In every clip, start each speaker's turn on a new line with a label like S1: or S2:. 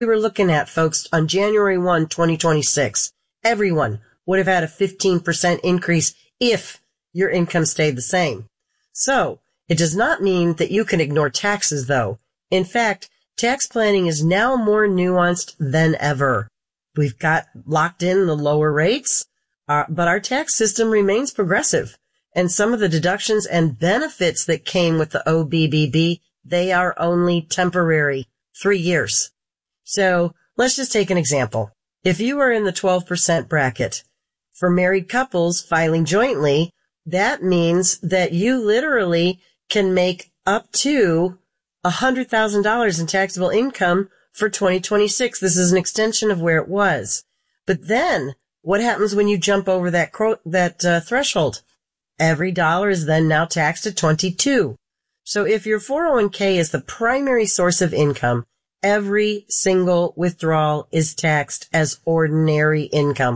S1: we were looking at, folks, on January 1, 2026, everyone would have had a 15% increase if your income stayed the same. So it does not mean that you can ignore taxes, though. In fact, tax planning is now more nuanced than ever. We've got locked in the lower rates, but our tax system remains progressive. And some of the deductions and benefits that came with the OBBB, they are only temporary, 3 years. So let's just take an example. If you are in the 12% bracket, for married couples filing jointly, that means that you literally can make up to $100,000 in taxable income for 2026. This is an extension of where it was. But then what happens when you jump over that threshold? Every dollar is then now taxed at 22. So if your 401k is the primary source of income, every single withdrawal is taxed as ordinary income,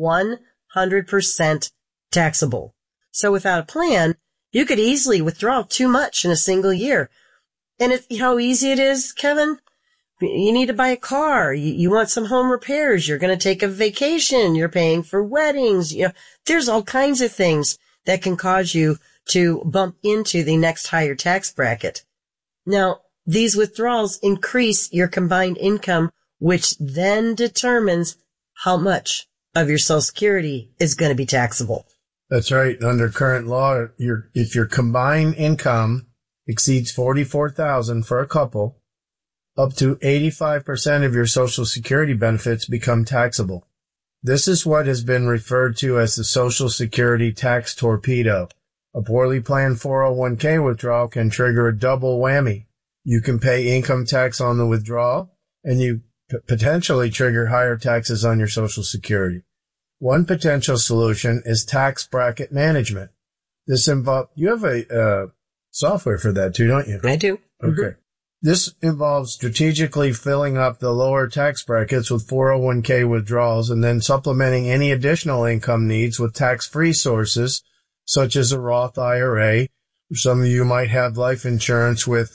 S1: 100% taxable. So without a plan, you could easily withdraw too much in a single year. And how easy it is, Kevin? You need to buy a car. You want some home repairs. You're going to take a vacation. You're paying for weddings. There's all kinds of things that can cause you to bump into the next higher tax bracket. Now, these withdrawals increase your combined income, which then determines how much of your Social Security is going to be taxable.
S2: That's right. Under current law, if your combined income exceeds $44,000 for a couple, up to 85% of your Social Security benefits become taxable. This is what has been referred to as the Social Security tax torpedo. A poorly planned 401k withdrawal can trigger a double whammy. You can pay income tax on the withdrawal, and you potentially trigger higher taxes on your Social Security. One potential solution is tax bracket management. This involves, you have a software for that too, don't you?
S1: I do.
S2: Okay.
S1: Mm-hmm.
S2: This involves strategically filling up the lower tax brackets with 401k withdrawals and then supplementing any additional income needs with tax-free sources, such as a Roth IRA. Some of you might have life insurance with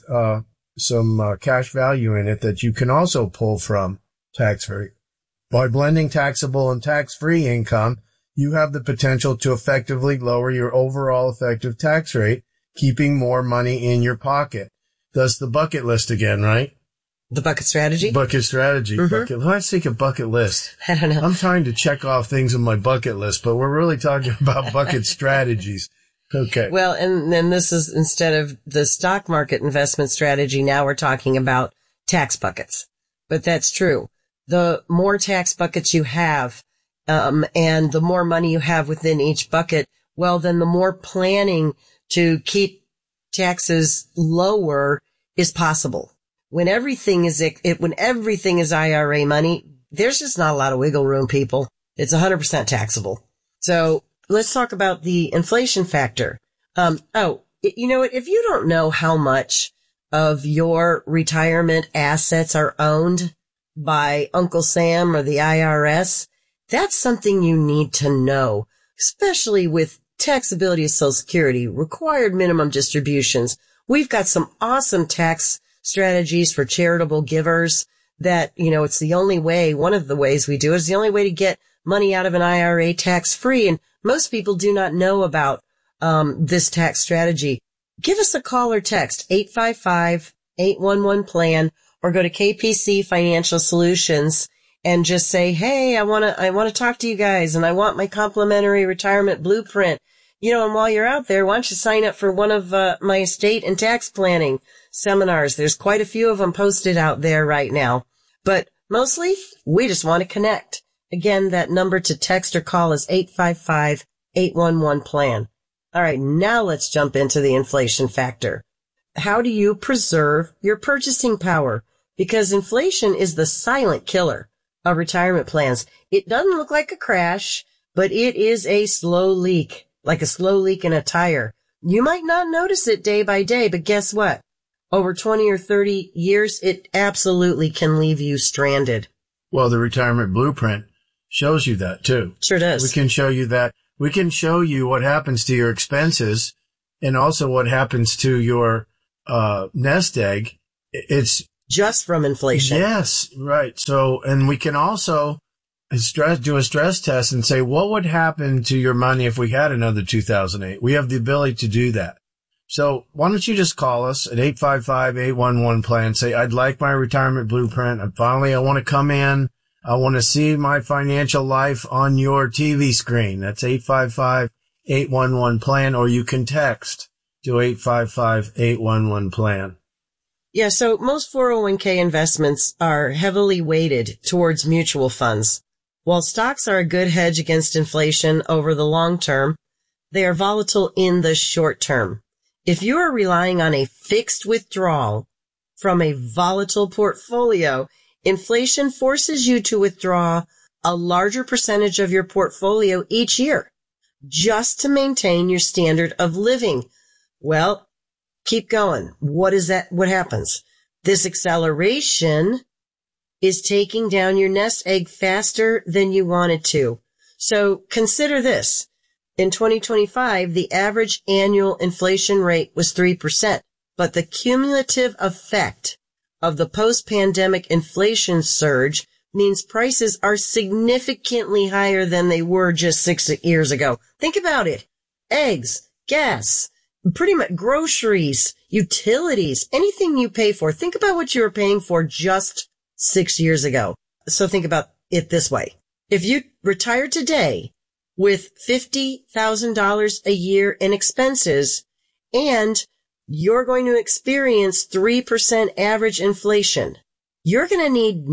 S2: some cash value in it that you can also pull from tax-free. By blending taxable and tax-free income, you have the potential to effectively lower your overall effective tax rate, keeping more money in your pocket. That's the bucket list again, right?
S1: The bucket strategy?
S2: Bucket strategy.
S1: Mm-hmm.
S2: Let's take a bucket list.
S1: I don't know.
S2: I'm trying to check off things on my bucket list, but we're really talking about bucket strategies. Okay.
S1: Well, and then this is, instead of the stock market investment strategy, now we're talking about tax buckets. But that's true. The more tax buckets you have, and the more money you have within each bucket, well, then the more planning to keep taxes lower is possible. When everything is IRA money, there's just not a lot of wiggle room, people. It's 100% taxable. So let's talk about the inflation factor. You know what? If you don't know how much of your retirement assets are owned by Uncle Sam or the IRS, that's something you need to know, especially with taxability of Social Security, required minimum distributions. We've got some awesome tax strategies for charitable givers that, it's the only way, one of the ways we do it is the only way to get money out of an IRA tax-free. And most people do not know about this tax strategy. Give us a call or text 855-811-PLAN or go to KPC Financial Solutions and just say, hey, I want to talk to you guys and I want my complimentary retirement blueprint. And while you're out there, why don't you sign up for one of my estate and tax planning seminars? There's quite a few of them posted out there right now. But mostly, we just want to connect. Again, that number to text or call is 855-811-PLAN. All right, now let's jump into the inflation factor. How do you preserve your purchasing power? Because inflation is the silent killer of retirement plans. It doesn't look like a crash, but it is a slow leak, like a slow leak in a tire. You might not notice it day by day, but guess what? Over 20 or 30 years, it absolutely can leave you stranded.
S2: Well, the retirement blueprint shows you that too.
S1: Sure does.
S2: We can show you that. We can show you what happens to your expenses and also what happens to your nest egg. It's
S1: just from inflation.
S2: Yes, right. So, and we can also do a stress test and say, what would happen to your money if we had another 2008? We have the ability to do that. So why don't you just call us at 855-811-PLAN, say, I'd like my retirement blueprint. And finally, I want to come in. I want to see my financial life on your TV screen. That's 855-811-PLAN, or you can text to 855-811-PLAN.
S1: Yeah, so most 401k investments are heavily weighted towards mutual funds. While stocks are a good hedge against inflation over the long term, they are volatile in the short term. If you are relying on a fixed withdrawal from a volatile portfolio, inflation forces you to withdraw a larger percentage of your portfolio each year just to maintain your standard of living. Well, keep going. What is that? What happens? This acceleration is taking down your nest egg faster than you wanted to. So consider this. In 2025, the average annual inflation rate was 3%, but the cumulative effect of the post-pandemic inflation surge means prices are significantly higher than they were just 6 years ago. Think about it. Eggs, gas, pretty much groceries, utilities, anything you pay for. Think about what you were paying for just 6 years ago. So think about it this way. If you retire today with $50,000 a year in expenses and you're going to experience 3% average inflation, you're going to need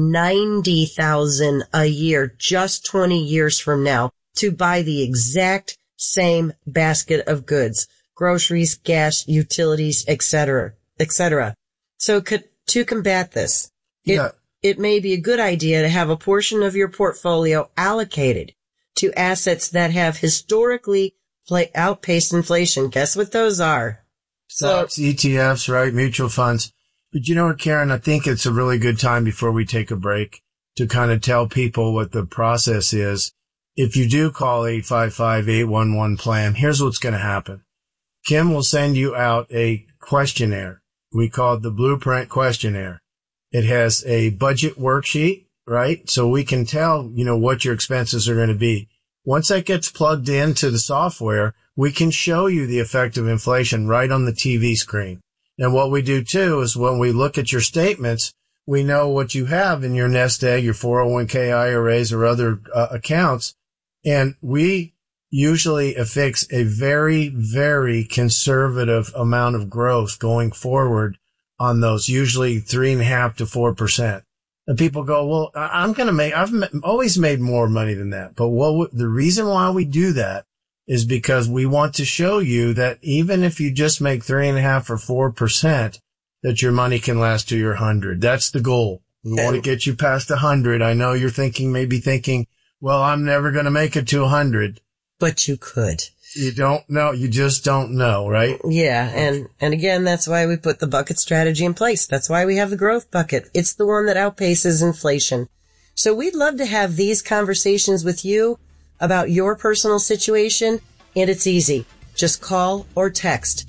S1: $90,000 a year just 20 years from now to buy the exact same basket of goods, groceries, gas, utilities, etc., etc. So to combat this, it may be a good idea to have a portion of your portfolio allocated to assets that have historically outpaced inflation. Guess what those are?
S2: Stocks, ETFs, right? Mutual funds. But you know what, Karen, I think it's a really good time before we take a break to kind of tell people what the process is. If you do call 855-811-PLAN, here's what's going to happen. Kim will send you out a questionnaire. We call it the Blueprint Questionnaire. It has a budget worksheet, right? So we can tell, what your expenses are going to be. Once that gets plugged into the software, we can show you the effect of inflation right on the TV screen. And what we do too is when we look at your statements, we know what you have in your nest egg, your 401k IRAs or other accounts. And we usually affix a very, very conservative amount of growth going forward on those, usually 3.5% to 4%. And people go, well, I've always made more money than that. But the reason why we do that is because we want to show you that even if you just make 3.5% or 4%, that your money can last to your 100. That's the goal. We want to get you past 100. I know you're maybe thinking, well, I'm never going to make it to 100.
S1: But you could.
S2: You don't know. You just don't know, right?
S1: Yeah. And again, that's why we put the bucket strategy in place. That's why we have the growth bucket. It's the one that outpaces inflation. So we'd love to have these conversations with you about your personal situation. And it's easy. Just call or text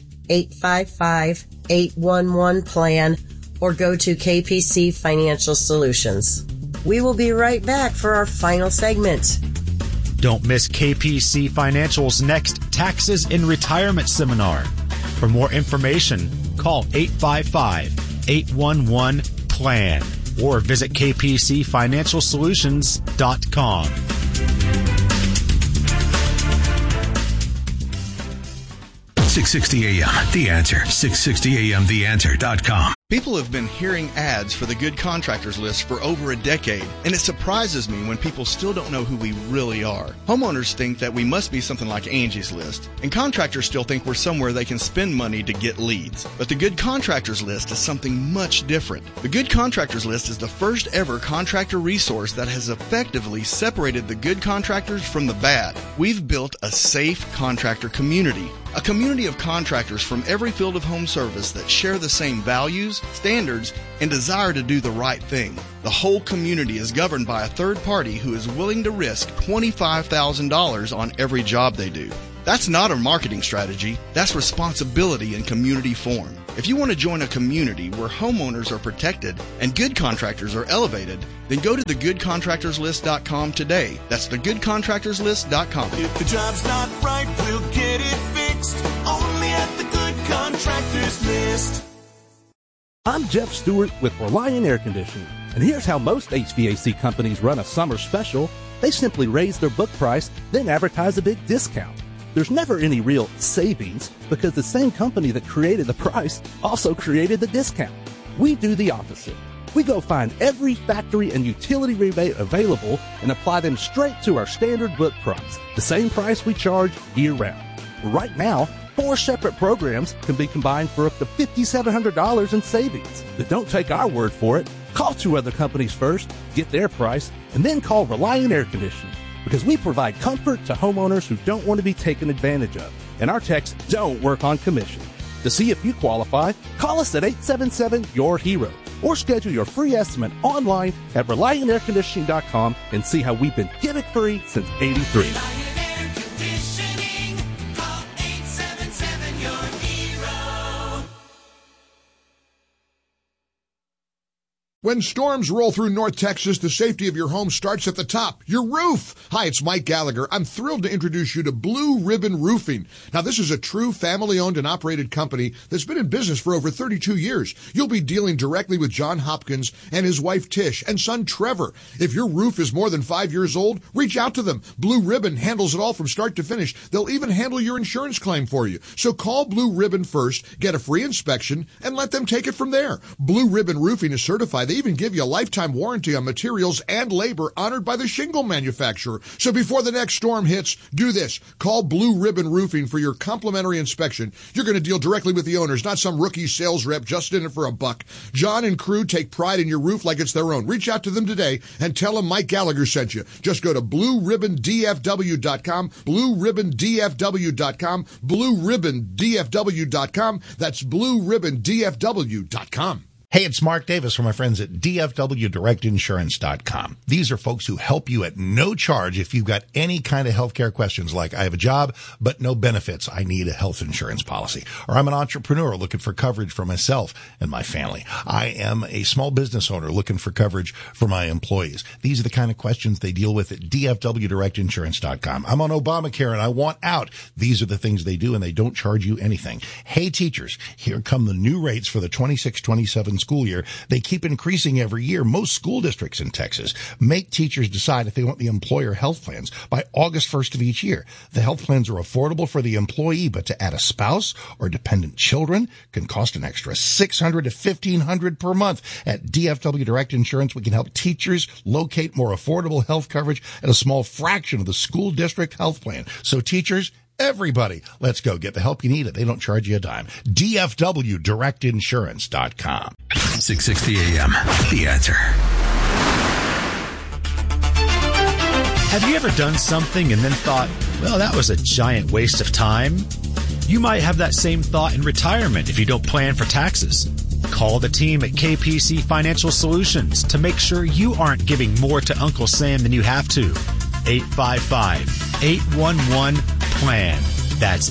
S1: 855-811-PLAN or go to KPC Financial Solutions. We will be right back for our final segment.
S3: Don't miss KPC Financial's next Taxes in Retirement seminar. For more information, call 855-811-PLAN or visit kpcfinancialsolutions.com.
S4: 660 AM, The Answer. 660 AM, TheAnswer.com.
S5: People have been hearing ads for the Good Contractors List for over a decade, and it surprises me when people still don't know who we really are. Homeowners think that we must be something like Angie's List, and contractors still think we're somewhere they can spend money to get leads. But the Good Contractors List is something much different. The Good Contractors List is the first ever contractor resource that has effectively separated the good contractors from the bad. We've built a safe contractor community. A community of contractors from every field of home service that share the same values, standards, and desire to do the right thing. The whole community is governed by a third party who is willing to risk $25,000 on every job they do. That's not a marketing strategy. That's responsibility in community form. If you want to join a community where homeowners are protected and good contractors are elevated, then go to thegoodcontractorslist.com today. That's thegoodcontractorslist.com.
S6: If the job's not right, we'll get it fixed. Only at the Good Contractors List.
S7: I'm Jeff Stewart with Reliant Air Conditioning, and here's how most HVAC companies run a summer special. They simply raise their book price, then advertise a big discount. There's never any real savings because the same company that created the price also created the discount. We do the opposite. We go find every factory and utility rebate available and apply them straight to our standard book price, the same price we charge year-round. Right now, 4 separate programs can be combined for up to $5,700 in savings. But don't take our word for it. Call 2 other companies first, get their price, and then call Reliant Air Conditioning, because we provide comfort to homeowners who don't want to be taken advantage of, and our techs don't work on commission. To see if you qualify, call us at 877-YOUR-HERO or schedule your free estimate online at ReliantAirConditioning.com and see how we've been gimmick-free since '83.
S8: When storms roll through North Texas, the safety of your home starts at the top, your roof. Hi, it's Mike Gallagher. I'm thrilled to introduce you to Blue Ribbon Roofing. Now, this is a true family-owned and operated company that's been in business for over 32 years. You'll be dealing directly with John Hopkins and his wife Tish and son Trevor. If your roof is more than 5 years old, reach out to them. Blue Ribbon handles it all from start to finish. They'll even handle your insurance claim for you. So call Blue Ribbon first, get a free inspection, and let them take it from there. Blue Ribbon Roofing is certified. They even give you a lifetime warranty on materials and labor honored by the shingle manufacturer. So before the next storm hits, do this. Call Blue Ribbon Roofing for your complimentary inspection. You're going to deal directly with the owners, not some rookie sales rep just in it for a buck. John and crew take pride in your roof like it's their own. Reach out to them today and tell them Mike Gallagher sent you. Just go to BlueRibbonDFW.com, BlueRibbonDFW.com, BlueRibbonDFW.com. That's BlueRibbonDFW.com.
S9: Hey, it's Mark Davis from my friends at DFWDirectInsurance.com. These are folks who help you at no charge if you've got any kind of healthcare questions like I have a job but no benefits. I need a health insurance policy. Or I'm an entrepreneur looking for coverage for myself and my family. I am a small business owner looking for coverage for my employees. These are the kind of questions they deal with at DFWDirectInsurance.com. I'm on Obamacare and I want out. These are the things they do and they don't charge you anything. Hey, teachers, here come the new rates for the 26-27 school year. They keep increasing every year. Most school districts in Texas make teachers decide if they want the employer health plans by August 1st of each year. The health plans are affordable for the employee, but to add a spouse or dependent children can cost an extra $600 to $1,500 per month. At DFW Direct Insurance, we can help teachers locate more affordable health coverage at a small fraction of the school district health plan. So teachers, everybody, let's go get the help you need. They don't charge you a dime. DFWDirectInsurance.com.
S4: 660 AM. The Answer.
S3: Have you ever done something and then thought, well, that was a giant waste of time? You might have that same thought in retirement if you don't plan for taxes. Call the team at KPC Financial Solutions to make sure you aren't giving more to Uncle Sam than you have to. 855-811-PLAN. That's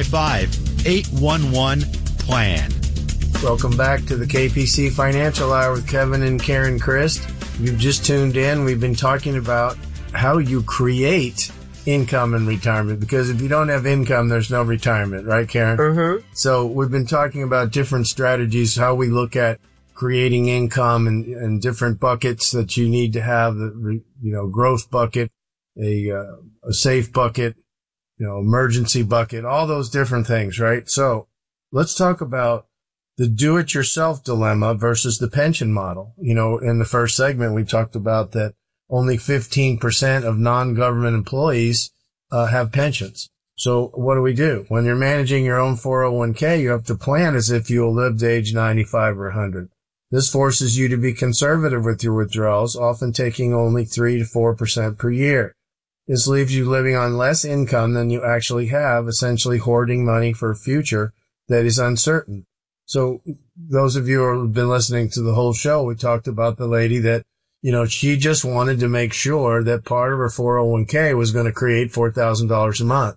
S3: 855-811-PLAN.
S2: Welcome back to the KPC Financial Hour with Kevin and Karen Christ. You've just tuned in. We've been talking about how you create income in retirement, because if you don't have income, there's no retirement, right, Karen?
S1: Mm-hmm.
S2: So we've been talking about different strategies, how we look at creating income and different buckets that you need to have, growth bucket, a safe bucket, emergency bucket, all those different things, right? So let's talk about the do-it-yourself dilemma versus the pension model. In the first segment, we talked about that only 15% of non-government employees have pensions. So what do? When you're managing your own 401k, you have to plan as if you will live to age 95 or 100. This forces you to be conservative with your withdrawals, often taking only 3 to 4% per year. This leaves you living on less income than you actually have, essentially hoarding money for a future that is uncertain. So those of you who have been listening to the whole show, we talked about the lady that, she just wanted to make sure that part of her 401k was going to create $4,000 a month.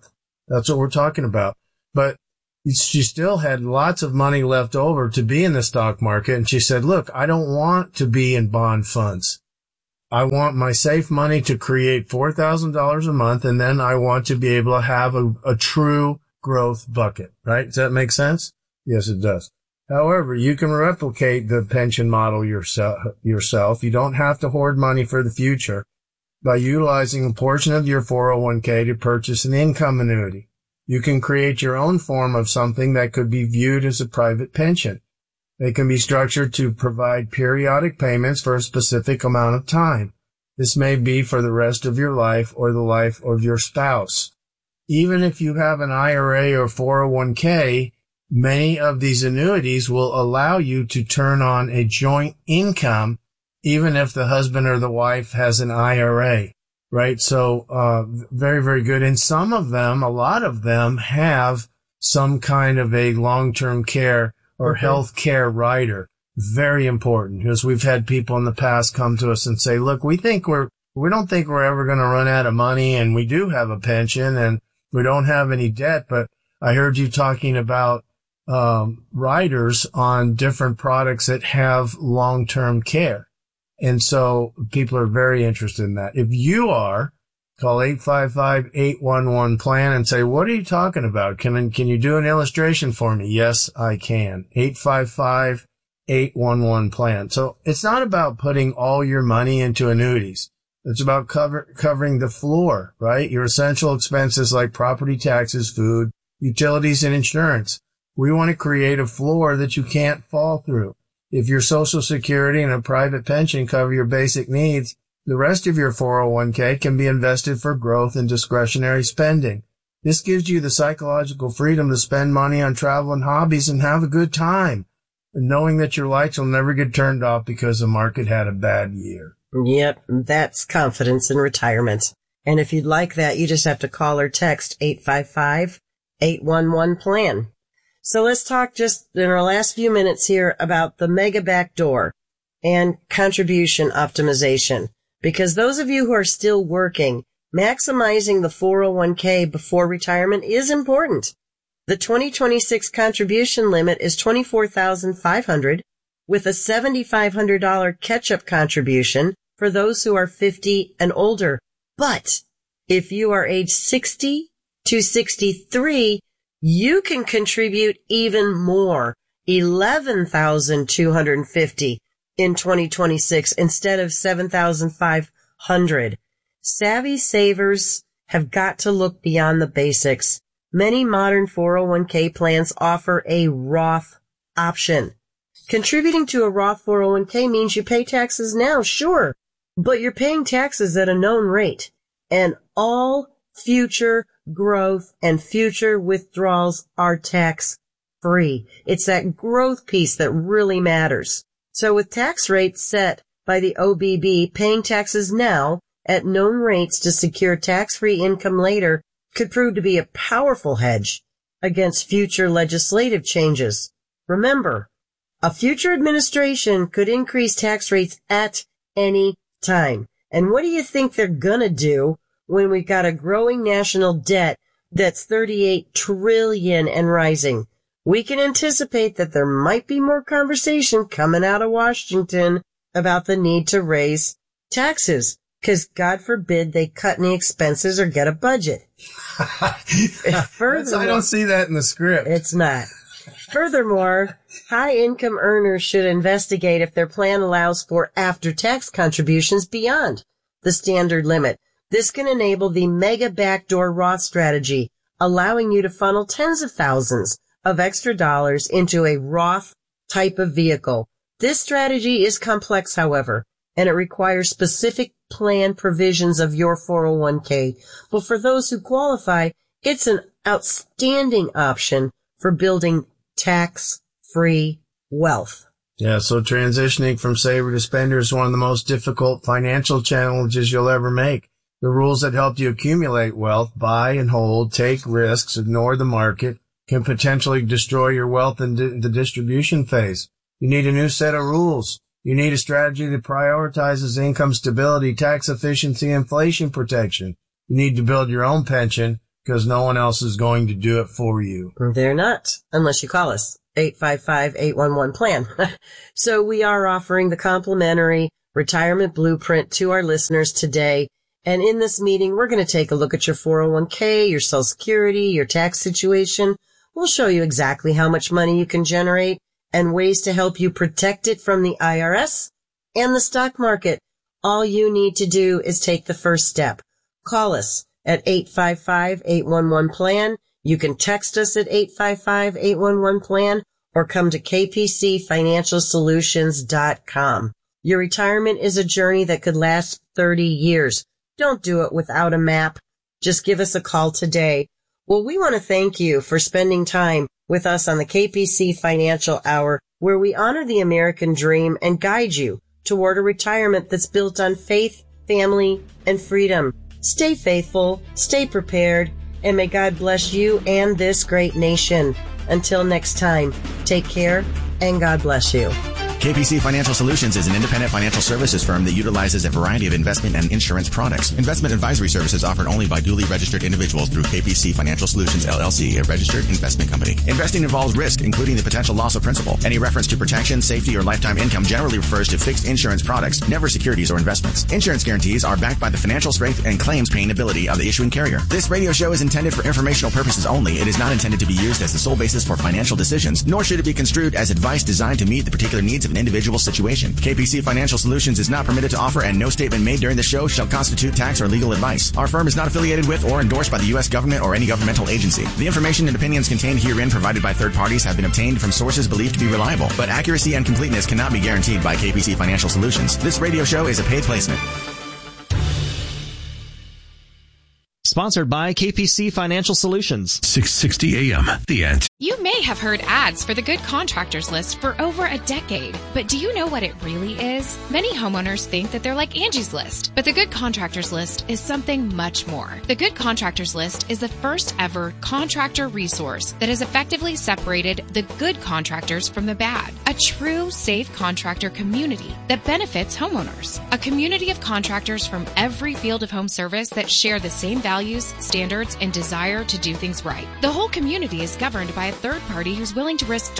S2: That's what we're talking about. But she still had lots of money left over to be in the stock market. And she said, look, I don't want to be in bond funds. I want my safe money to create $4,000 a month. And then I want to be able to have a true growth bucket, right? Does that make sense? Yes, it does. However, you can replicate the pension model yourself. You don't have to hoard money for the future by utilizing a portion of your 401k to purchase an income annuity. You can create your own form of something that could be viewed as a private pension. They can be structured to provide periodic payments for a specific amount of time. This may be for the rest of your life or the life of your spouse. Even if you have an IRA or 401k, many of these annuities will allow you to turn on a joint income, even if the husband or the wife has an IRA, right? So, very, very good. And some of them, a lot of them have some kind of a long-term care or health care rider. Very important, because we've had people in the past come to us and say, look, we don't think we're ever going to run out of money, and we do have a pension and we don't have any debt, but I heard you talking about riders on different products that have long-term care. And so people are very interested in that. If you are, call 855-811-PLAN and say, what are you talking about? Can you do an illustration for me? Yes, I can. 855-811-PLAN. So it's not about putting all your money into annuities. It's about covering the floor, right? Your essential expenses like property taxes, food, utilities, and insurance. We want to create a floor that you can't fall through. If your Social Security and a private pension cover your basic needs, the rest of your 401k can be invested for growth and discretionary spending. This gives you the psychological freedom to spend money on travel and hobbies and have a good time, and knowing that your lights will never get turned off because the market had a bad year.
S1: Yep, that's confidence in retirement. And if you'd like that, you just have to call or text 855-811-PLAN. So let's talk just in our last few minutes here about the mega backdoor and contribution optimization. Because those of you who are still working, maximizing the 401k before retirement is important. The 2026 contribution limit is $24,500 with a $7,500 catch-up contribution for those who are 50 and older. But if you are age 60 to 63, you can contribute even more, $11,250 in 2026 instead of $7,500. Savvy savers have got to look beyond the basics. Many modern 401k plans offer a Roth option. Contributing to a Roth 401k means you pay taxes now, sure, but you're paying taxes at a known rate, and all future growth and future withdrawals are tax-free. It's that growth piece that really matters. So with tax rates set by the OBB, paying taxes now at known rates to secure tax-free income later could prove to be a powerful hedge against future legislative changes. Remember, a future administration could increase tax rates at any time. And what do you think they're gonna do when we've got a growing national debt that's $38 trillion and rising? We can anticipate that there might be more conversation coming out of Washington about the need to raise taxes, because God forbid they cut any expenses or get a budget.
S2: I don't see that in the script.
S1: It's not. Furthermore, high-income earners should investigate if their plan allows for after-tax contributions beyond the standard limit. This can enable the mega backdoor Roth strategy, allowing you to funnel tens of thousands of extra dollars into a Roth type of vehicle. This strategy is complex, however, and it requires specific plan provisions of your 401k. But for those who qualify, it's an outstanding option for building tax-free wealth.
S2: Yeah, so transitioning from saver to spender is one of the most difficult financial challenges you'll ever make. The rules that helped you accumulate wealth, buy and hold, take risks, ignore the market, can potentially destroy your wealth in the distribution phase. You need a new set of rules. You need a strategy that prioritizes income stability, tax efficiency, inflation protection. You need to build your own pension because no one else is going to do it for you.
S1: They're not, unless you call us. 855-811-PLAN. So we are offering the complimentary retirement blueprint to our listeners today. And in this meeting, we're going to take a look at your 401k, your Social Security, your tax situation. We'll show you exactly how much money you can generate and ways to help you protect it from the IRS and the stock market. All you need to do is take the first step. Call us at 855-811-PLAN. You can text us at 855-811-PLAN or come to kpcfinancialsolutions.com. Your retirement is a journey that could last 30 years. Don't do it without a map. Just give us a call today. Well, we want to thank you for spending time with us on the KPC Financial Hour, where we honor the American dream and guide you toward a retirement that's built on faith, family, and freedom. Stay faithful, stay prepared, and may God bless you and this great nation. Until next time, take care and God bless you.
S10: KPC Financial Solutions is an independent financial services firm that utilizes a variety of investment and insurance products. Investment advisory services offered only by duly registered individuals through KPC Financial Solutions, LLC, a registered investment company. Investing involves risk, including the potential loss of principal. Any reference to protection, safety, or lifetime income generally refers to fixed insurance products, never securities or investments. Insurance guarantees are backed by the financial strength and claims paying ability of the issuing carrier. This radio show is intended for informational purposes only. It is not intended to be used as the sole basis for financial decisions, nor should it be construed as advice designed to meet the particular needs of an individual situation. KPC Financial Solutions is not permitted to offer, and no statement made during the show shall constitute tax or legal advice. Our firm is not affiliated with or endorsed by the U.S. government or any governmental agency. The information and opinions contained herein provided by third parties have been obtained from sources believed to be reliable, but accuracy and completeness cannot be guaranteed by KPC Financial Solutions. This radio show is a paid placement.
S11: Sponsored by KPC Financial Solutions.
S4: 660 AM, The Answer.
S12: You may have heard ads for the Good Contractors List for over a decade, but do you know what it really is? Many homeowners think that they're like Angie's List, but the Good Contractors List is something much more. The Good Contractors List is the first ever contractor resource that has effectively separated the good contractors from the bad. A true safe contractor community that benefits homeowners. A community of contractors from every field of home service that share the same values, standards, and desire to do things right. The whole community is governed by a third party who's willing to risk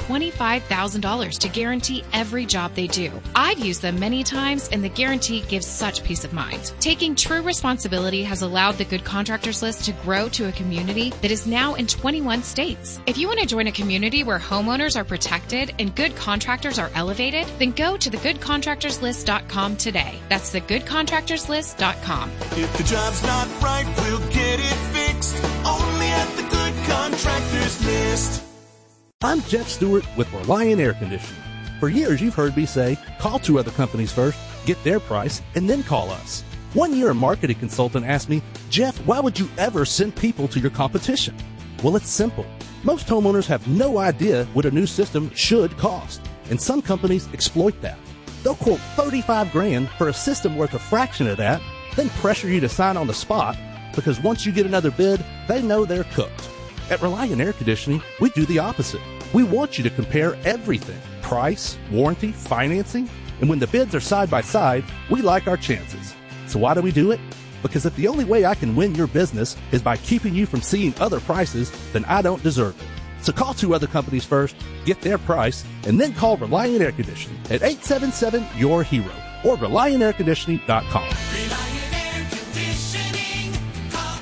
S12: $25,000 to guarantee every job they do. I've used them many times, and the guarantee gives such peace of mind. Taking true responsibility has allowed the Good Contractors List to grow to a community that is now in 21 states. If you want to join a community where homeowners are protected and good contractors are elevated, then go to thegoodcontractorslist.com today. That's thegoodcontractorslist.com.
S6: If the job's not right, we'll get it fixed. Only at the Good Contractors List.
S7: I'm Jeff Stewart with Reliant Air Conditioning. For years, you've heard me say, call 2 other companies first, get their price, and then call us. One year, a marketing consultant asked me, Jeff, why would you ever send people to your competition? Well, it's simple. Most homeowners have no idea what a new system should cost, and some companies exploit that. They'll quote $35,000 for a system worth a fraction of that, then pressure you to sign on the spot, because once you get another bid, they know they're cooked. At Reliant Air Conditioning, we do the opposite. We want you to compare everything: price, warranty, financing, and when the bids are side by side, we like our chances. So why do we do it? Because if the only way I can win your business is by keeping you from seeing other prices, then I don't deserve it. So call 2 other companies first, get their price, and then call Reliant Air Conditioning at 877-YOUR-HERO or ReliantAirConditioning.com.
S6: Reliant Air Conditioning. Call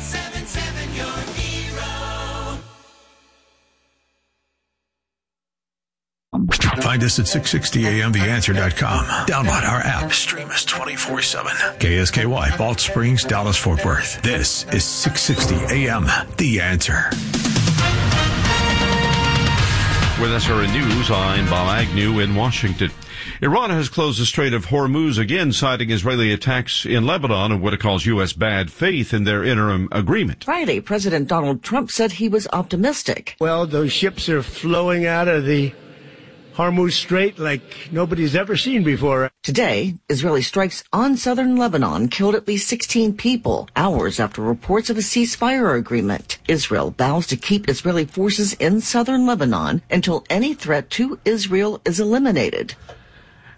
S6: 877-YOUR-HERO.
S4: Find us at 660amtheanswer.com. Download our app. Stream us 24/7. KSKY, Balch Springs, Dallas, Fort Worth. This is 660 AM, The Answer.
S13: With SRN News, I'm Bob Agnew in Washington. Iran has closed the Strait of Hormuz again, citing Israeli attacks in Lebanon and what it calls U.S. bad faith in their interim agreement.
S14: Friday, President Donald Trump said he was optimistic.
S15: Well, those ships are flowing out of the Hormuz Strait like nobody's ever seen before.
S14: Today, Israeli strikes on southern Lebanon killed at least 16 people, hours after reports of a ceasefire agreement. Israel vows to keep Israeli forces in southern Lebanon until any threat to Israel is eliminated.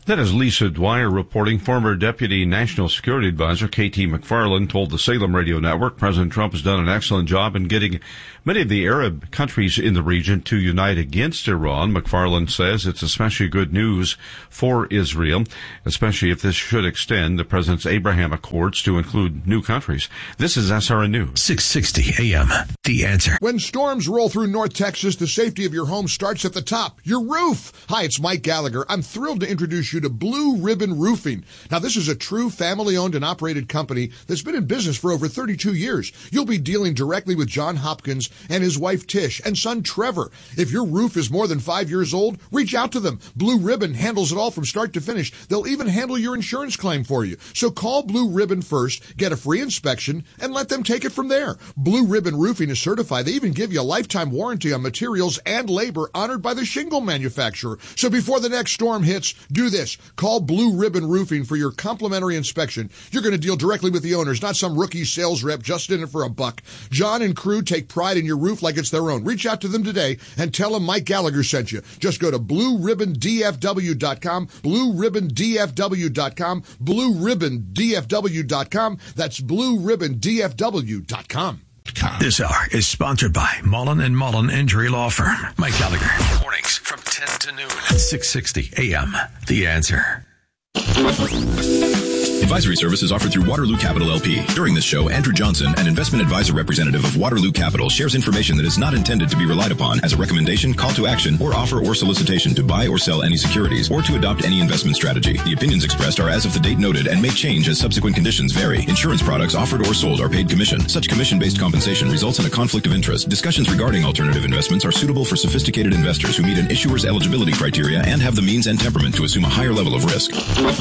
S13: That is Lisa Dwyer reporting. Former Deputy National Security Advisor K.T. McFarland told the Salem Radio Network President Trump has done an excellent job in getting many of the Arab countries in the region to unite against Iran. McFarland says it's especially good news for Israel, especially if this should extend the president's Abraham Accords to include new countries. This is SRN News.
S4: 660 AM. The Answer.
S8: When storms roll through North Texas, the safety of your home starts at the top, your roof. Hi, it's Mike Gallagher. I'm thrilled to introduce you to Blue Ribbon Roofing. Now, this is a true family-owned and operated company that's been in business for over 32 years. You'll be dealing directly with John Hopkins and his wife Tish and son Trevor. If your roof is more than 5 years old, reach out to them. Blue Ribbon handles it all from start to finish. They'll even handle your insurance claim for you. So call Blue Ribbon first, get a free inspection, and let them take it from there. Blue Ribbon Roofing is certified. They even give you a lifetime warranty on materials and labor honored by the shingle manufacturer. So before the next storm hits, do this. Call Blue Ribbon Roofing for your complimentary inspection. You're going to deal directly with the owners, not some rookie sales rep just in it for a buck. John and crew take pride in your roof like it's their own. Reach out to them today and tell them Mike Gallagher sent you. Just go to BlueRibbonDFW.com, BlueRibbonDFW.com, BlueRibbonDFW.com. That's BlueRibbonDFW.com.
S4: This hour is sponsored by Mullen & Mullen Injury Law Firm. Mike Gallagher. Mornings from 10 to noon. 660 AM. The Answer.
S16: Advisory services offered through Waterloo Capital LP. During this show, Andrew Johnson, an investment advisor representative of Waterloo Capital, shares information that is not intended to be relied upon as a recommendation, call to action, or offer or solicitation to buy or sell any securities or to adopt any investment strategy. The opinions expressed are as of the date noted and may change as subsequent conditions vary. Insurance products offered or sold are paid commission. Such commission-based compensation results in a conflict of interest. Discussions regarding alternative investments are suitable for sophisticated investors who meet an issuer's eligibility criteria and have the means and temperament to assume a higher level of risk.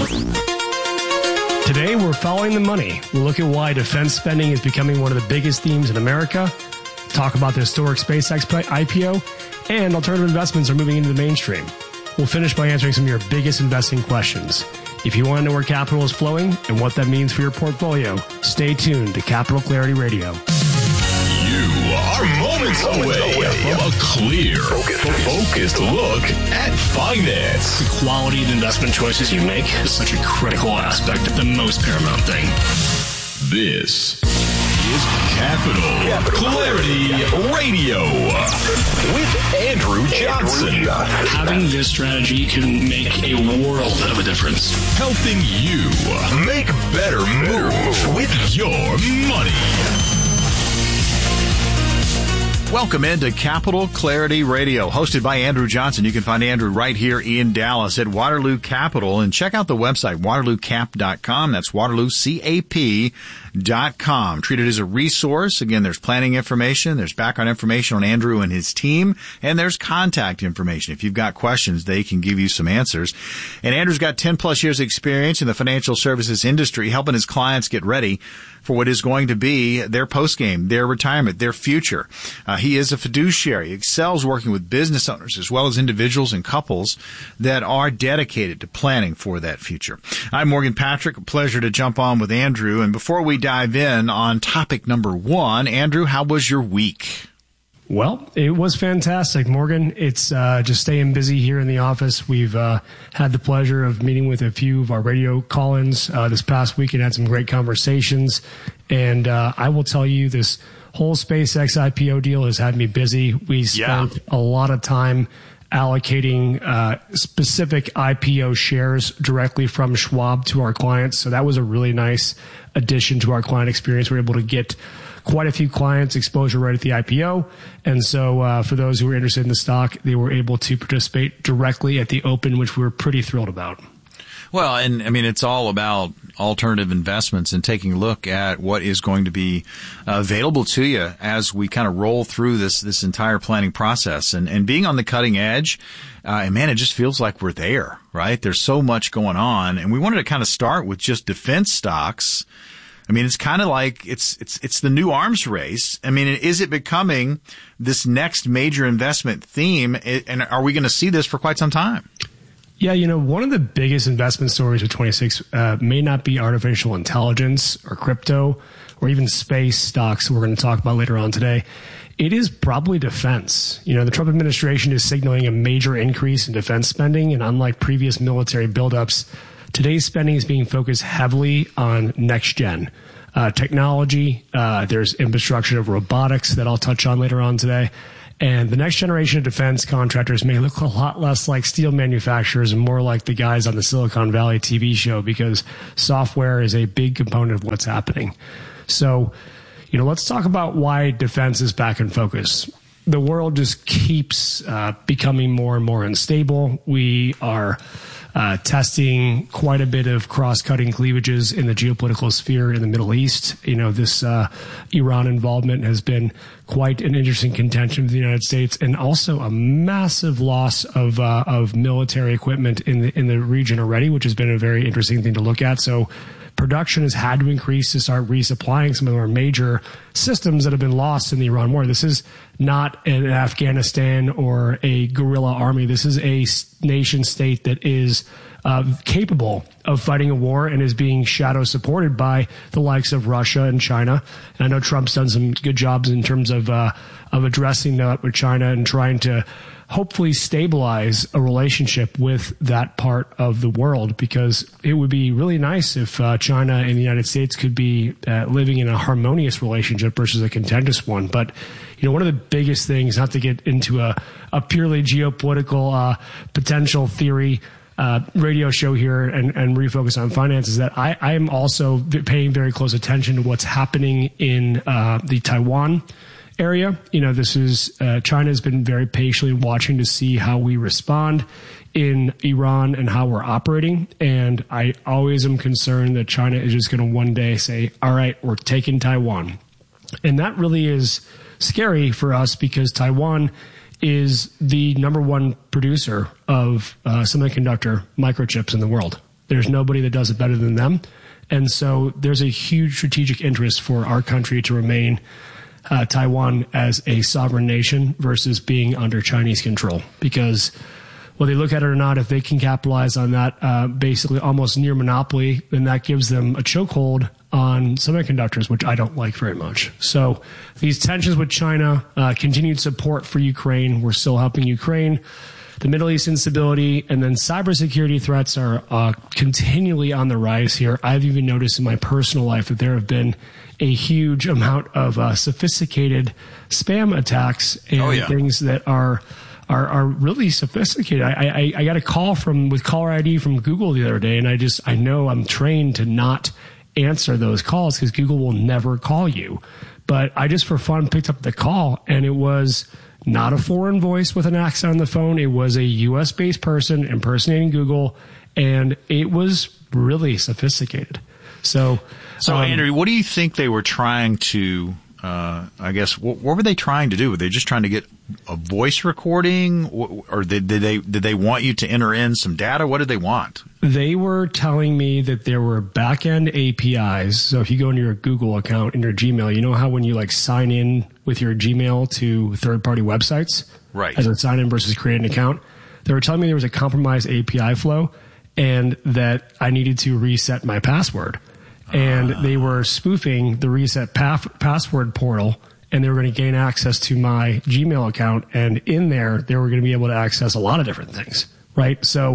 S17: Today, we're following the money. We'll look at why defense spending is becoming one of the biggest themes in America, talk about the historic SpaceX IPO, and alternative investments are moving into the mainstream. We'll finish by answering some of your biggest investing questions. If you want to know where capital is flowing and what that means for your portfolio, stay tuned to Capital Clarity Radio.
S18: You are moments away from a clear, focused look at finance.
S19: The quality of the investment choices you make is such a critical aspect, the most paramount thing.
S18: This is Capital Clarity Radio with Andrew Johnson.
S19: Having this strategy can make a world of a difference.
S18: Helping you make better moves with your money.
S3: Welcome into Capital Clarity Radio, hosted by Andrew Johnson. You can find Andrew right here in Dallas at Waterloo Capital, and check out the website, waterloocap.com. That's waterloocap.com. Treat it as a resource. Again, there's planning information, there's background information on Andrew and his team, and there's contact information. If you've got questions, they can give you some answers. And Andrew's got 10 plus years of experience in the financial services industry, helping his clients get ready for what is going to be their postgame, their retirement, their future. He is a fiduciary. He excels working with business owners as well as individuals and couples that are dedicated to planning for that future. I'm Morgan Patrick. A pleasure to jump on with Andrew. And before we dive in on topic number one, Andrew, how was your week?
S17: Well, it was fantastic, Morgan. It's just staying busy here in the office. We've had the pleasure of meeting with a few of our radio call-ins this past week and had some great conversations. And I will tell you, this whole SpaceX IPO deal has had me busy. We spent a lot of time allocating specific IPO shares directly from Schwab to our clients. So that was a really nice addition to our client experience. We were able to get quite a few clients exposure right at the IPO. And so for those who were interested in the stock, they were able to participate directly at the open, which we were pretty thrilled about.
S3: Well, and I mean, it's all about alternative investments and taking a look at what is going to be available to you as we kind of roll through this entire planning process and being on the cutting edge. And man, it just feels like we're there, right? There's so much going on. And we wanted to kind of start with just defense stocks. I mean, it's kind of like it's the new arms race. I mean, is it becoming this next major investment theme? And are we going to see this for quite some time?
S17: Yeah, you know, one of the biggest investment stories of 26 may not be artificial intelligence or crypto or even space stocks we're going to talk about later on today. it is probably defense. The Trump administration is signaling a major increase in defense spending, and unlike previous military buildups, today's spending is being focused heavily on next-gen technology. There's infrastructure of robotics that I'll touch on later on today. And the next generation of defense contractors may look a lot less like steel manufacturers and more like the guys on the Silicon Valley TV show, because software is a big component of what's happening. So, let's talk about why defense is back in focus. The world just keeps becoming more and more unstable. We are testing quite a bit of cross-cutting cleavages in the geopolitical sphere in the Middle East. This Iran involvement has been quite an interesting contention for the United States, and also a massive loss of military equipment in the region already, which has been a very interesting thing to look at. So production has had to increase to start resupplying some of our major systems that have been lost in the Iran war. This is not an Afghanistan or a guerrilla army. This is a nation state that is capable of fighting a war and is being shadow supported by the likes of Russia and China. And I know Trump's done some good jobs in terms of addressing that with China and trying to hopefully stabilize a relationship with that part of the world, because it would be really nice if China and the United States could be living in a harmonious relationship versus a contentious one. But, one of the biggest things, not to get into a purely geopolitical potential theory radio show here and refocus on finance, is that I am also paying very close attention to what's happening in the Taiwan area. This is China has been very patiently watching to see how we respond in Iran and how we're operating. And I always am concerned that China is just going to one day say, all right, we're taking Taiwan. And that really is scary for us, because Taiwan is the number one producer of semiconductor microchips in the world. There's nobody that does it better than them. And so there's a huge strategic interest for our country to remain Taiwan as a sovereign nation versus being under Chinese control, because whether they look at it or not, if they can capitalize on that basically almost near monopoly, then that gives them a chokehold on semiconductors, which I don't like very much. So these tensions with China, continued support for Ukraine, we're still helping Ukraine, the Middle East instability, and then cybersecurity threats are continually on the rise here. I've even noticed in my personal life that there have been a huge amount of sophisticated spam attacks and things that are really sophisticated. I got a call with caller ID from Google the other day, and I know I'm trained to not answer those calls because Google will never call you. But I just for fun picked up the call, and it was not a foreign voice with an accent on the phone. It was a U.S.-based person impersonating Google, and it was really sophisticated. So
S20: Andrew, what do you think they were trying to, I guess, what were they trying to do? Were they just trying to get a voice recording, or did they want you to enter in some data? What did they want?
S17: They were telling me that there were back-end APIs. So if you go into your Google account in your Gmail, you know how when you sign in with your Gmail to third-party websites?
S20: Right.
S17: As a sign-in versus create an account? They were telling me there was a compromised API flow and that I needed to reset my password. And they were spoofing the reset password portal, and they were going to gain access to my Gmail account. And in there, they were going to be able to access a lot of different things, right? So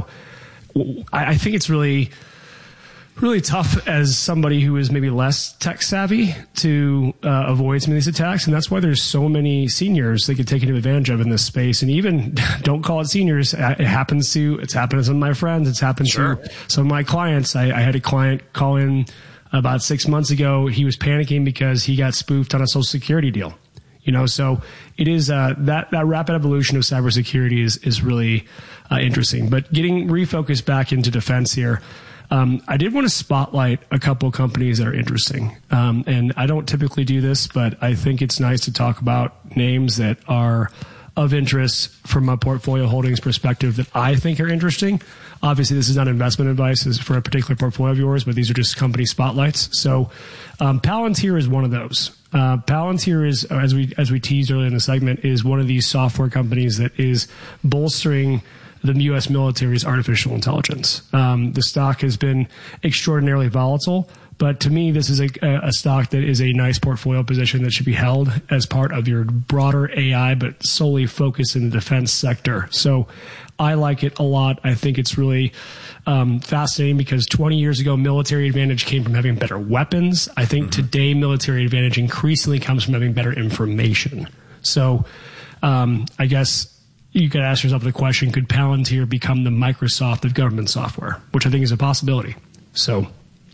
S17: I think it's really, really tough as somebody who is maybe less tech savvy to avoid some of these attacks. And that's why there's so many seniors they get taken advantage of in this space. And even don't call it seniors. It's happened to some of my friends. It's happened to some of my clients. I had a client call in about 6 months ago. He was panicking because he got spoofed on a Social Security deal. So it is that rapid evolution of cybersecurity is really interesting. But getting refocused back into defense here, I did want to spotlight a couple of companies that are interesting. And I don't typically do this, but I think it's nice to talk about names that are of interest from a portfolio holdings perspective that I think are interesting. Obviously, this is not investment advice. This is for a particular portfolio of yours, but these are just company spotlights. So Palantir is one of those. Palantir is, as we teased earlier in the segment, is one of these software companies that is bolstering the U.S. military's artificial intelligence. The stock has been extraordinarily volatile, But to me, this is a stock that is a nice portfolio position that should be held as part of your broader AI, but solely focused in the defense sector. So I like it a lot. I think it's really fascinating because 20 years ago, military advantage came from having better weapons. I think today, military advantage increasingly comes from having better information. So I guess you could ask yourself the question, could Palantir become the Microsoft of government software, which I think is a possibility. So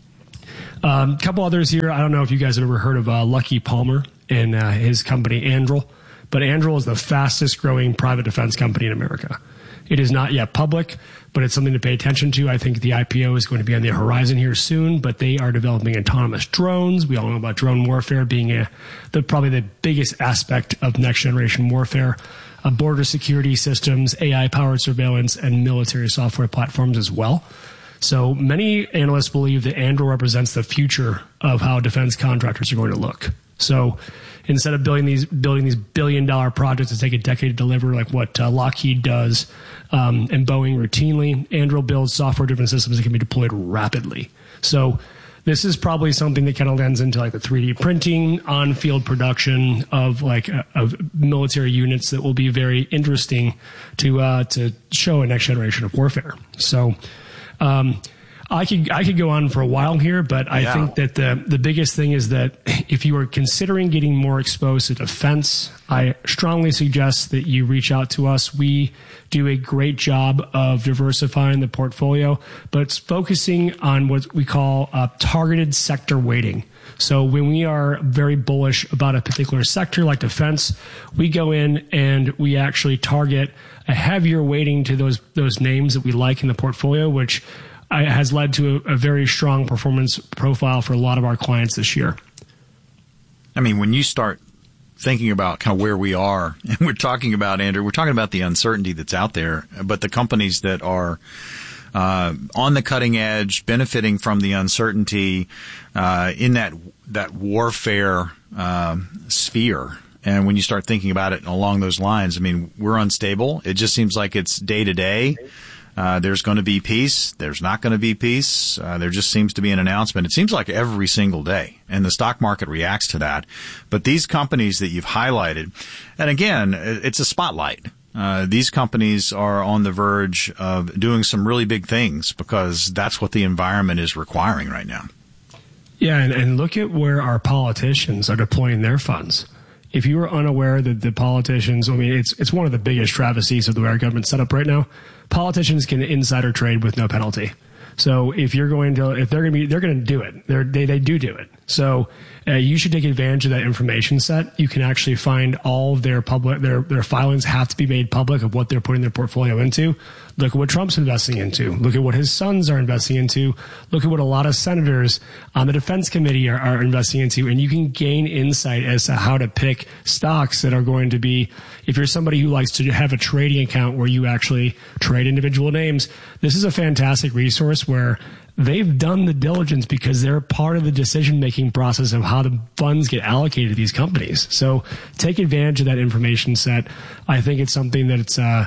S17: a couple others here. I don't know if you guys have ever heard of Lucky Palmer and his company Anduril, but Anduril is the fastest growing private defense company in America. It is not yet public, but it's something to pay attention to. I think the IPO is going to be on the horizon here soon, but they are developing autonomous drones. We all know about drone warfare being probably the biggest aspect of next generation warfare. Border security systems, AI-powered surveillance, and military software platforms as well. So many analysts believe that Anduril represents the future of how defense contractors are going to look. So instead of building these billion-dollar projects that take a decade to deliver, like what Lockheed does and Boeing routinely, Anduril builds software-driven systems that can be deployed rapidly. So this is probably something that kind of lends into like the 3D printing, on-field production of military units that will be very interesting to show a next generation of warfare. So I could go on for a while here, but I think that the biggest thing is that if you are considering getting more exposed to defense, I strongly suggest that you reach out to us. We do a great job of diversifying the portfolio, but it's focusing on what we call targeted sector weighting. So when we are very bullish about a particular sector like defense, we go in and we actually target a heavier weighting to those names that we like in the portfolio, which has led to a very strong performance profile for a lot of our clients this year.
S20: I mean, when you start thinking about kind of where we are, and we're talking about, Andrew, we're talking about the uncertainty that's out there, but the companies that are on the cutting edge, benefiting from the uncertainty in that warfare sphere. And when you start thinking about it along those lines, I mean, we're unstable. It just seems like it's day to day. There's going to be peace. There's not going to be peace. There just seems to be an announcement. It seems like every single day, and the stock market reacts to that. But these companies that you've highlighted, and again, it's a spotlight. These companies are on the verge of doing some really big things because that's what the environment is requiring right now.
S17: Yeah, and look at where our politicians are deploying their funds. If you are unaware that the politicians, I mean, it's one of the biggest travesties of the way our government's set up right now. Politicians can insider trade with no penalty. So if they're going to do it. They do it. So you should take advantage of that information set. You can actually find all of their filings have to be made public of what they're putting their portfolio into. Look at what Trump's investing into. Look at what his sons are investing into. Look at what a lot of senators on the defense committee are investing into. And you can gain insight as to how to pick stocks that are going to be, if you're somebody who likes to have a trading account where you actually trade individual names, this is a fantastic resource where they've done the diligence because they're part of the decision-making process of how the funds get allocated to these companies. So take advantage of that information set. I think it's something that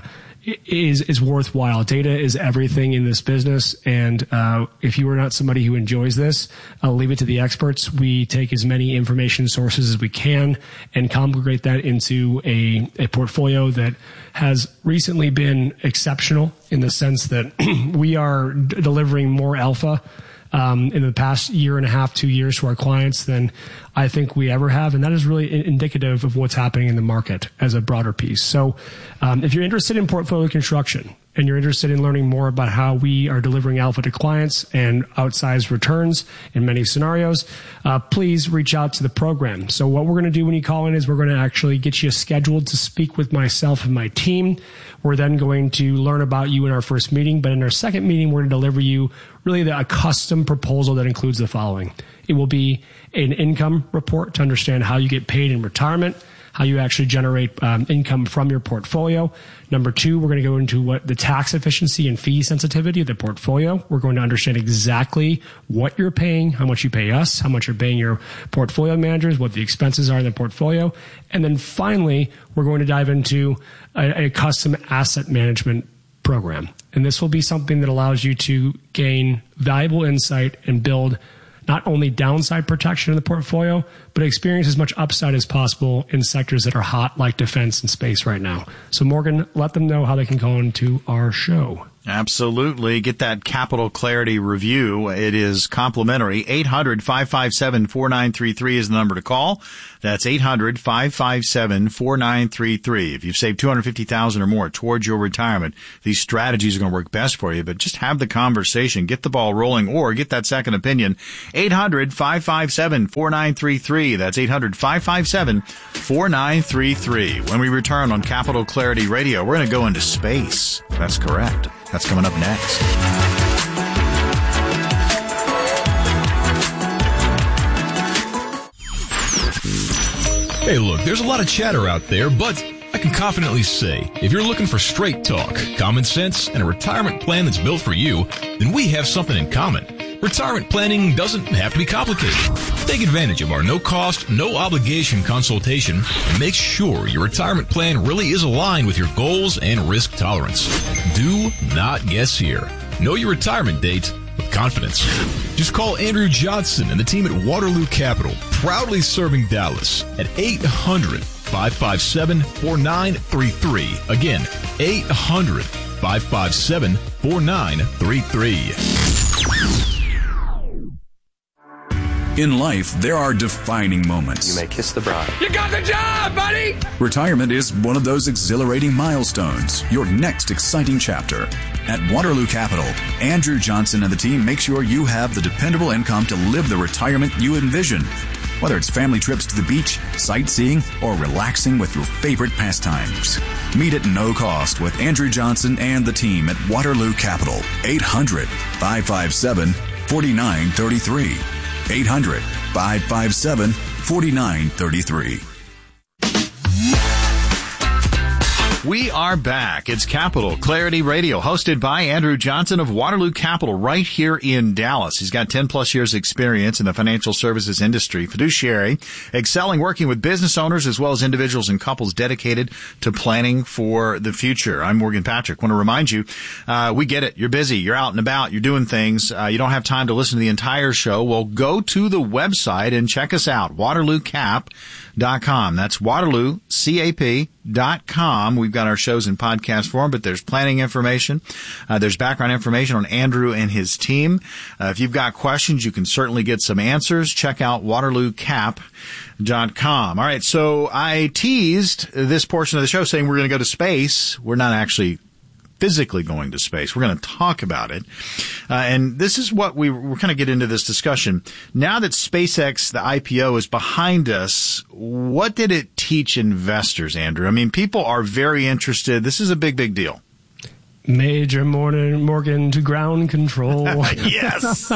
S17: is worthwhile. Data is everything in this business, and if you are not somebody who enjoys this, I'll leave it to the experts. We take as many information sources as we can and congregate that into a portfolio that has recently been exceptional in the sense that we are delivering more alpha in the past year and a half, 2 years to our clients than I think we ever have. And that is really indicative of what's happening in the market as a broader piece. So if you're interested in portfolio construction and you're interested in learning more about how we are delivering alpha to clients and outsized returns in many scenarios, please reach out to the program. So what we're going to do when you call in is we're going to actually get you scheduled to speak with myself and my team. We're then going to learn about you in our first meeting, but in our second meeting, we're going to deliver you really a custom proposal that includes the following. It will be an income report to understand how you get paid in retirement, how you actually generate income from your portfolio. Number two, we're going to go into what the tax efficiency and fee sensitivity of the portfolio. We're going to understand exactly what you're paying, how much you pay us, how much you're paying your portfolio managers, what the expenses are in the portfolio. And then finally, we're going to dive into a custom asset management program. And this will be something that allows you to gain valuable insight and build not only downside protection in the portfolio, but experience as much upside as possible in sectors that are hot like defense and space right now. So Morgan, let them know how they can go into our show.
S20: Absolutely. Get that Capital Clarity review. It is complimentary. 800-557-4933 is the number to call. That's 800-557-4933. If you've saved $250,000 or more towards your retirement, these strategies are going to work best for you, but just have the conversation, get the ball rolling, or get that second opinion. 800-557-4933. That's 800-557-4933. When we return on Capital Clarity Radio, we're going to go into space. That's correct. That's coming up next.
S18: Hey, look, there's a lot of chatter out there, but I can confidently say, if you're looking for straight talk, common sense, and a retirement plan that's built for you, then we have something in common. Retirement planning doesn't have to be complicated. Take advantage of our no-cost, no-obligation consultation and make sure your retirement plan really is aligned with your goals and risk tolerance. Do not guess here. Know your retirement date with confidence. Just call Andrew Johnson and the team at Waterloo Capital, proudly serving Dallas, at 800-557-4933. Again, 800-557-4933.
S16: In life, there are defining moments.
S21: You may kiss the bride.
S22: You got the job, buddy!
S16: Retirement is one of those exhilarating milestones, your next exciting chapter. At Waterloo Capital, Andrew Johnson and the team make sure you have the dependable income to live the retirement you envision. Whether it's family trips to the beach, sightseeing, or relaxing with your favorite pastimes. Meet at no cost with Andrew Johnson and the team at Waterloo Capital. 800-557-4933. 800-557-4933.
S20: We are back. It's Capital Clarity Radio, hosted by Andrew Johnson of Waterloo Capital right here in Dallas. He's got 10 plus years experience in the financial services industry, fiduciary, excelling working with business owners as well as individuals and couples dedicated to planning for the future. I'm Morgan Patrick. Want to remind you, we get it. You're busy. You're out and about. You're doing things. You don't have time to listen to the entire show. Well, go to the website and check us out, WaterlooCap.com. That's WaterlooCap.com. We've got our shows in podcast form, but there's planning information. There's background information on Andrew and his team. If you've got questions, you can certainly get some answers. Check out WaterlooCap.com. All right, so I teased this portion of the show saying we're going to go to space. We're not actually physically going to space. We're going to talk about it. And this is what we're kind of get into this discussion. Now that SpaceX, the IPO, is behind us, what did it teach investors, Andrew? I mean, people are very interested. This is a big, big deal.
S17: Major Morgan to ground control.
S20: Yes.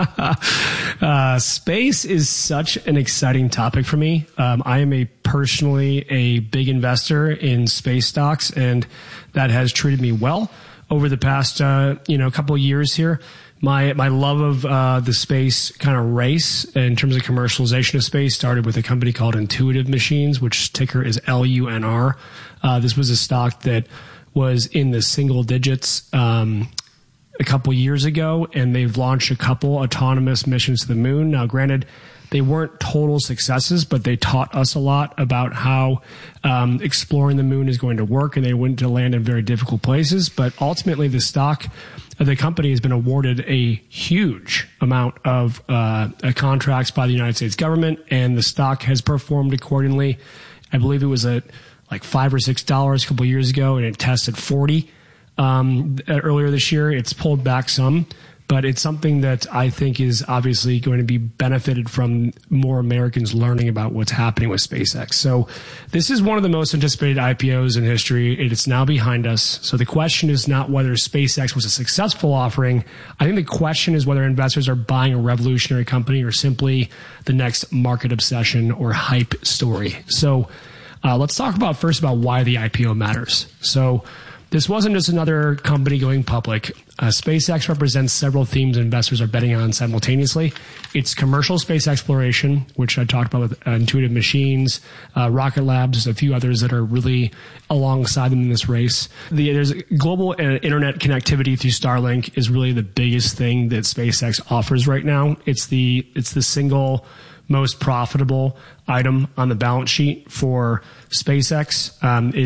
S17: Space is such an exciting topic for me. I am personally a big investor in space stocks, and that has treated me well over the past, couple of years here. My love of the space kind of race in terms of commercialization of space started with a company called Intuitive Machines, which ticker is LUNR. This was a stock that was in the single digits a couple years ago, and they've launched a couple autonomous missions to the moon. Now, granted, they weren't total successes, but they taught us a lot about how exploring the moon is going to work, and they went to land in very difficult places. But ultimately, the stock of the company has been awarded a huge amount of contracts by the United States government, and the stock has performed accordingly. I believe it was at like $5 or $6 a couple of years ago, and it tested 40 earlier this year. It's pulled back some, but it's something that I think is obviously going to be benefited from more Americans learning about what's happening with SpaceX. So this is one of the most anticipated IPOs in history. It's now behind us. So the question is not whether SpaceX was a successful offering. I think the question is whether investors are buying a revolutionary company or simply the next market obsession or hype story. So let's talk first about why the IPO matters. So this wasn't just another company going public. SpaceX represents several themes investors are betting on simultaneously. It's commercial space exploration, which I talked about with Intuitive Machines, Rocket Labs, a few others that are really alongside them in this race. There's global internet connectivity through Starlink is really the biggest thing that SpaceX offers right now. It's the single most profitable item on the balance sheet for SpaceX.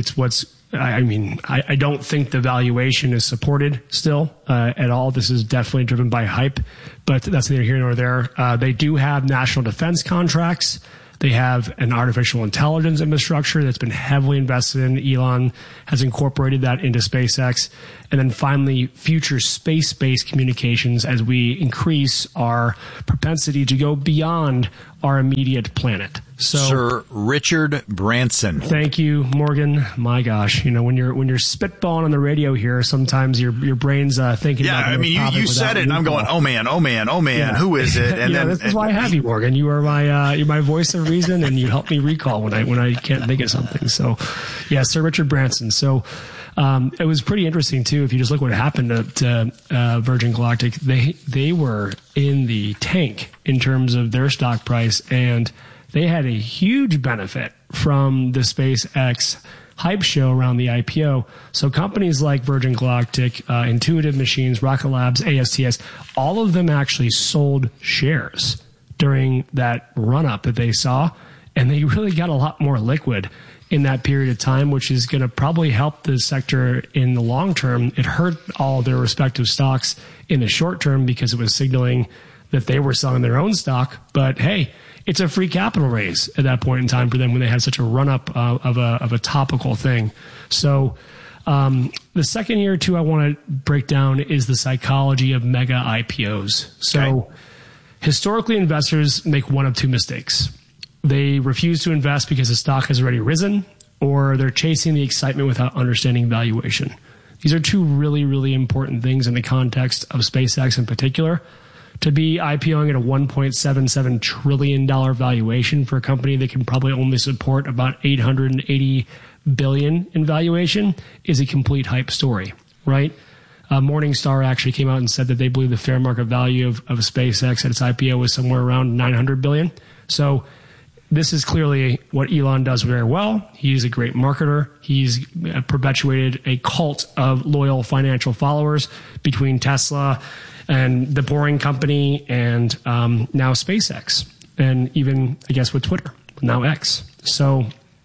S17: I don't think the valuation is supported still at all. This is definitely driven by hype, but that's neither here nor there. They do have national defense contracts. They have an artificial intelligence infrastructure that's been heavily invested in. Elon has incorporated that into SpaceX. And then finally, future space-based communications as we increase our propensity to go beyond our immediate planet. So,
S20: Sir Richard Branson.
S17: Thank you, Morgan. My gosh, when you're spitballing on the radio here, sometimes your brain's thinking.
S20: Yeah, I mean, you said it, and I'm going, oh man, yeah. Who is it? And
S17: this is why I have you, Morgan. You are my voice of reason, and you help me recall when I can't think of something. So, yeah, Sir Richard Branson. So. It was pretty interesting too. If you just look what happened to Virgin Galactic, they were in the tank in terms of their stock price, and they had a huge benefit from the SpaceX hype show around the IPO. So companies like Virgin Galactic, Intuitive Machines, Rocket Labs, ASTS, all of them actually sold shares during that run up that they saw, and they really got a lot more liquid in that period of time, which is going to probably help the sector in the long term. It hurt all their respective stocks in the short term because it was signaling that they were selling their own stock. But hey, it's a free capital raise at that point in time for them when they had such a run up of a topical thing. So the second year or two I want to break down is the psychology of mega IPOs. So historically, investors make one of two mistakes. They refuse to invest because the stock has already risen, or they're chasing the excitement without understanding valuation. These are two really, really important things in the context of SpaceX in particular. To be IPOing at a $1.77 trillion valuation for a company that can probably only support about $880 billion in valuation is a complete hype story, right? Morningstar actually came out and said that they believe the fair market value of SpaceX at its IPO was somewhere around $900 billion. So this is clearly what Elon does very well. He's a great marketer. He's perpetuated a cult of loyal financial followers between Tesla and the Boring Company and now SpaceX, and even, I guess, with Twitter, now X. So,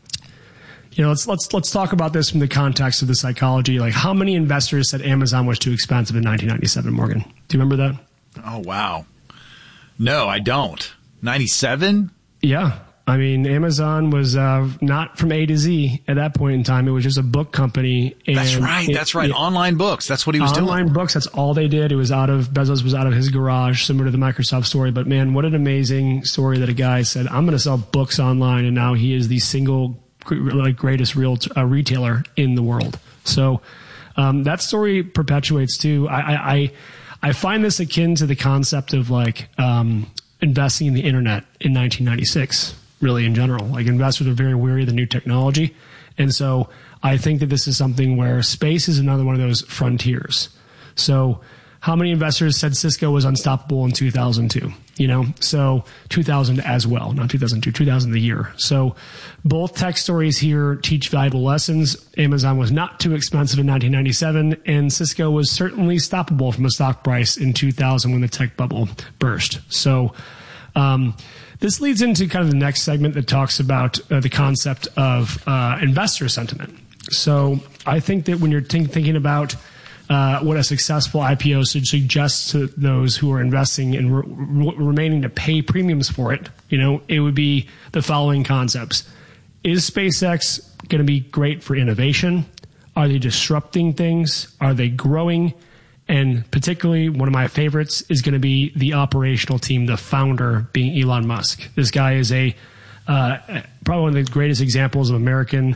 S17: let's talk about this from the context of the psychology. Like, how many investors said Amazon was too expensive in 1997, Morgan? Do you remember that?
S20: Oh, wow. No, I don't. 97?
S17: Yeah. I mean, Amazon was not from A to Z at that point in time. It was just a book company. And
S20: that's right. Online books. That's what he was doing.
S17: Online books. That's all they did. Bezos was out of his garage, similar to the Microsoft story. But man, what an amazing story that a guy said, I'm going to sell books online. And now he is the single greatest retailer in the world. So that story perpetuates too. I find this akin to the concept of investing in the internet in 1996. Really, in general, like, investors are very wary of the new technology. And so I think that this is something where space is another one of those frontiers. So how many investors said Cisco was unstoppable in 2002? So 2000 as well, not 2002, 2000 the year. So both tech stories here teach valuable lessons. Amazon was not too expensive in 1997, and Cisco was certainly stoppable from a stock price in 2000 when the tech bubble burst. So, this leads into kind of the next segment that talks about the concept of investor sentiment. So I think that when you're thinking about what a successful IPO should suggest to those who are investing and remaining to pay premiums for it, it would be the following concepts. Is SpaceX going to be great for innovation? Are they disrupting things? Are they growing? And particularly, one of my favorites is going to be the operational team, the founder being Elon Musk. This guy is probably one of the greatest examples of American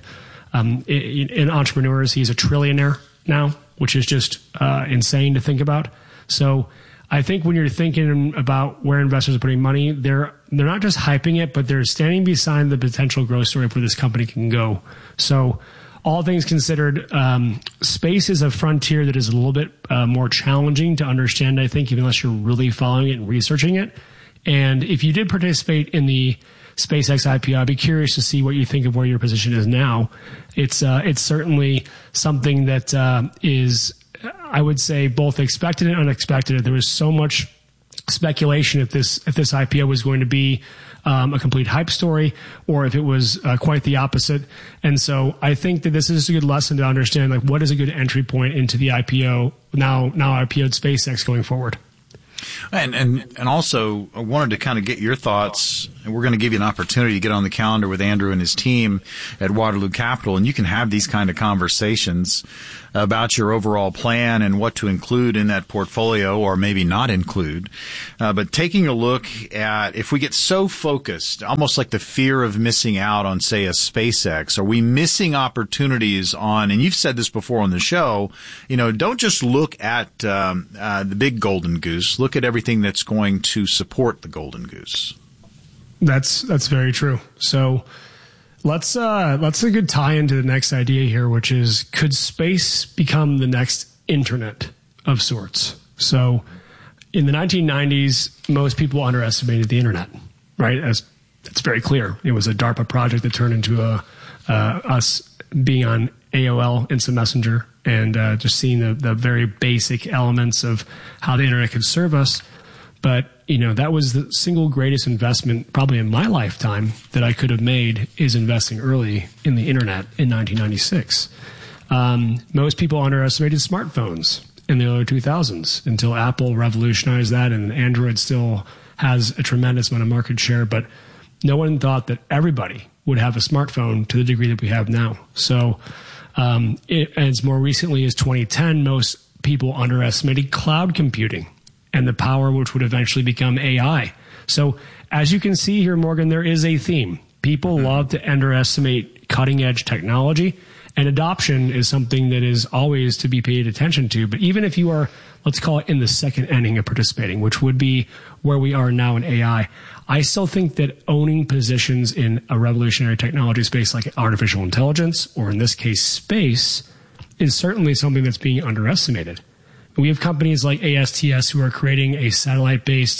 S17: in entrepreneurs. He's a trillionaire now, which is just insane to think about. So I think when you're thinking about where investors are putting money, they're not just hyping it, but they're standing beside the potential growth story of where this company can go. So all things considered, space is a frontier that is a little bit more challenging to understand, I think, unless you're really following it and researching it. And if you did participate in the SpaceX IPO, I'd be curious to see what you think of where your position is now. It's certainly something that is, I would say, both expected and unexpected. There was so much speculation if this IPO was going to be a complete hype story, or if it was quite the opposite. And so I think that this is a good lesson to understand, like, what is a good entry point into the IPO, now IPO'd SpaceX going forward.
S20: And also, I wanted to kind of get your thoughts, and we're going to give you an opportunity to get on the calendar with Andrew and his team at Waterloo Capital, and you can have these kind of conversations about your overall plan and what to include in that portfolio or maybe not include. But taking a look at, if we get so focused, almost like the fear of missing out on, say, a SpaceX, are we missing opportunities on, and you've said this before on the show, don't just look at the big golden goose. Look at everything that's going to support the golden goose.
S17: That's very true. So let's a good tie into the next idea here, which is, could space become the next internet of sorts? So in the 1990s, most people underestimated the internet, right? It's very clear. It was a DARPA project that turned into us being on AOL Instant Messenger and just seeing the very basic elements of how the internet could serve us. But, that was the single greatest investment probably in my lifetime that I could have made, is investing early in the internet in 1996. Most people underestimated smartphones in the early 2000s until Apple revolutionized that, and Android still has a tremendous amount of market share. But no one thought that everybody would have a smartphone to the degree that we have now. So as more recently as 2010, most people underestimated cloud computing and the power which would eventually become AI. So as you can see here, Morgan, there is a theme. People love to underestimate cutting-edge technology, and adoption is something that is always to be paid attention to. But even if you are, let's call it, in the second inning of participating, which would be where we are now in AI, I still think that owning positions in a revolutionary technology space like artificial intelligence, or in this case space, is certainly something that's being underestimated. We have companies like ASTS who are creating a satellite-based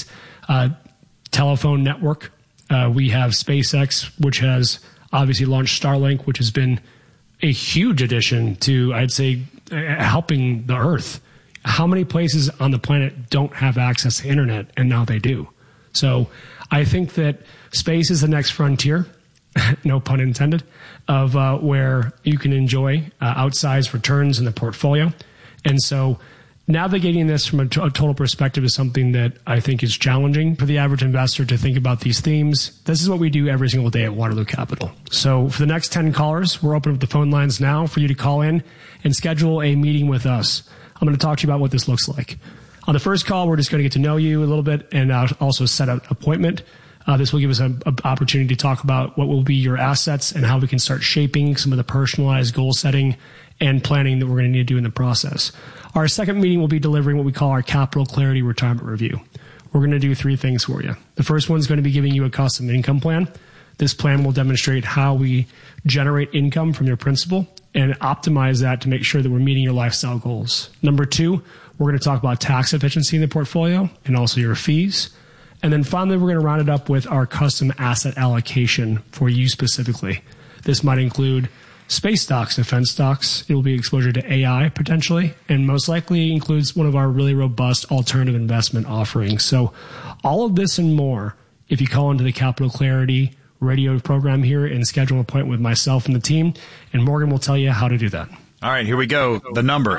S17: telephone network. We have SpaceX, which has obviously launched Starlink, which has been a huge addition to, I'd say, helping the Earth. How many places on the planet don't have access to internet, and now they do? So I think that space is the next frontier, no pun intended, of where you can enjoy outsized returns in the portfolio. And so navigating this from a total perspective is something that I think is challenging for the average investor to think about these themes. This is what we do every single day at Waterloo Capital. So for the next 10 callers, we're opening up the phone lines now for you to call in and schedule a meeting with us. I'm going to talk to you about what this looks like. On the first call, we're just going to get to know you a little bit and also set up an appointment. This will give us an opportunity to talk about what will be your assets and how we can start shaping some of the personalized goal setting and planning that we're going to need to do in the process. Our second meeting will be delivering what we call our Capital Clarity Retirement Review. We're going to do three things for you. The first one is going to be giving you a custom income plan. This plan will demonstrate how we generate income from your principal and optimize that to make sure that we're meeting your lifestyle goals. Number two, we're going to talk about tax efficiency in the portfolio and also your fees. And then finally, we're going to round it up with our custom asset allocation for you specifically. This might include space stocks, defense stocks. It will be exposure to AI potentially, and most likely includes one of our really robust alternative investment offerings. So all of this and more, if you call into the Capital Clarity radio program here and schedule an appointment with myself and the team, and Morgan will tell you how to do that.
S20: All right, here we go. The number,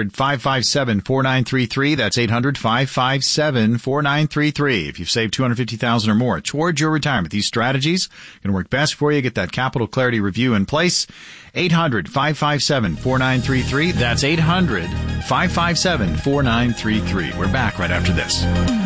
S20: 800-557-4933. That's 800-557-4933. If you've saved $250,000 or more towards your retirement, these strategies are going to work best for you. Get that Capital Clarity Review in place. 800-557-4933. That's 800-557-4933. We're back right after this.